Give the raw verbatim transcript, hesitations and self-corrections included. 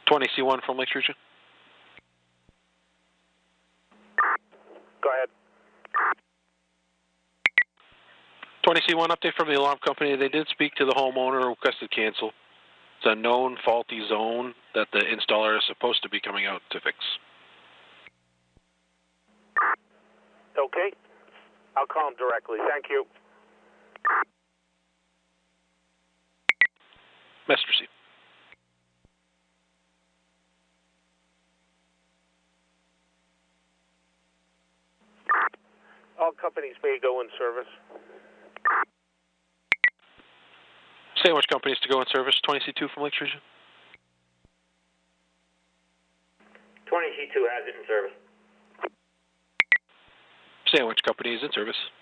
twenty C one from Lake Region. Go ahead. twenty C one update from the alarm company. They did speak to the homeowner who requested cancel. It's a known faulty zone that the installer is supposed to be coming out to fix. Okay. I'll call him directly. Thank you. Message received. All companies may go in service. Say which companies to go in service. twenty C two from Lake Region. twenty C two has it in service. Say which company is in service.